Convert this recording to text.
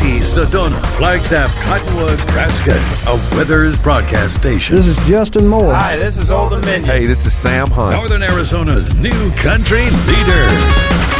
Katy, Sedona, Flagstaff, Cottonwood, Prescott, a Withers broadcast station. This is Justin Moore. Hi, this is Old Dominion. Hey, this is Sam Hunt. Northern Arizona's new country leader.